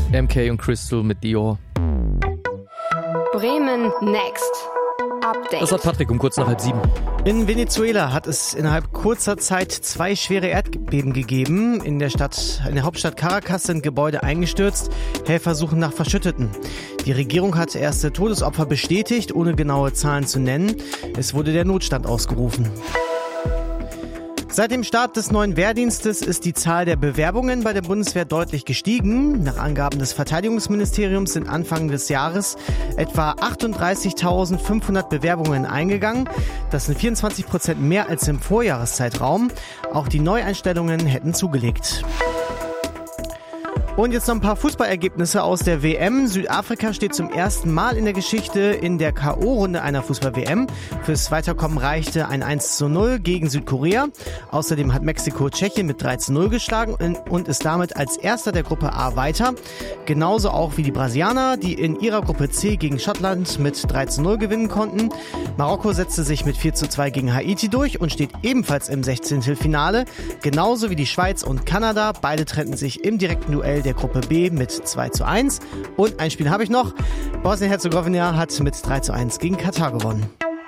MK und Crystal mit Dior. Bremen Next. Update. Das hat Patrick um kurz nach 6:30. In Venezuela hat es innerhalb kurzer Zeit 2 schwere Erdbeben gegeben. In der Hauptstadt Caracas sind Gebäude eingestürzt. Helfer suchen nach Verschütteten. Die Regierung hat erste Todesopfer bestätigt, ohne genaue Zahlen zu nennen. Es wurde der Notstand ausgerufen. Seit dem Start des neuen Wehrdienstes ist die Zahl der Bewerbungen bei der Bundeswehr deutlich gestiegen. Nach Angaben des Verteidigungsministeriums sind Anfang des Jahres etwa 38.500 Bewerbungen eingegangen. Das sind 24% mehr als im Vorjahreszeitraum. Auch die Neueinstellungen hätten zugelegt. Und jetzt noch ein paar Fußballergebnisse aus der WM. Südafrika steht zum ersten Mal in der Geschichte in der K.O.-Runde einer Fußball-WM. Fürs Weiterkommen reichte ein 1:0 gegen Südkorea. Außerdem hat Mexiko Tschechien mit 3:0 geschlagen und ist damit als erster der Gruppe A weiter. Genauso auch wie die Brasilianer, die in ihrer Gruppe C gegen Schottland mit 3:0 gewinnen konnten. Marokko setzte sich mit 4:2 gegen Haiti durch und steht ebenfalls im 16. Finale. Genauso wie die Schweiz und Kanada. Beide trennten sich im direkten Duell der Gruppe B mit 2:1. Und ein Spiel habe ich noch. Bosnien-Herzegowina hat mit 3:1 gegen Katar gewonnen.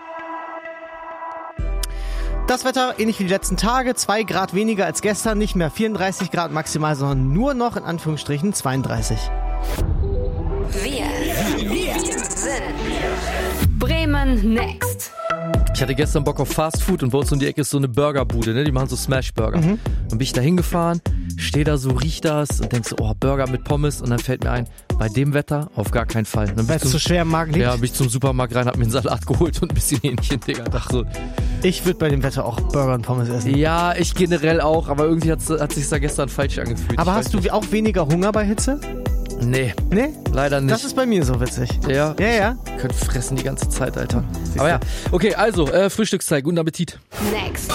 Das Wetter ähnlich wie die letzten Tage. 2 Grad weniger als gestern. Nicht mehr 34 Grad maximal, sondern nur noch in Anführungsstrichen 32. Wir sind Bremen Next. Ich hatte gestern Bock auf Fast Food und bei uns um die Ecke ist so eine Burgerbude, ne? Die machen so Smash-Burger. Dann bin ich da hingefahren, stehe da so, riech das und denk so, oh, Burger mit Pommes. Und dann fällt mir ein, bei dem Wetter auf gar keinen Fall. Weil es so schwer im Magen liegt? Ja, bin ich zum Supermarkt rein, hab mir einen Salat geholt und ein bisschen Hähnchen, Digga. Dachte so, ich würde bei dem Wetter auch Burger und Pommes essen. ja, ich generell auch, aber irgendwie hat sich da gestern falsch angefühlt. Aber hast du auch weniger Hunger bei Hitze? Nee, Nee? leider nicht. Das ist bei mir so witzig. Ja, Ja. ich könnte fressen die ganze Zeit, Alter. Aber ja, okay, also, Frühstückszeit, guten Appetit. Next.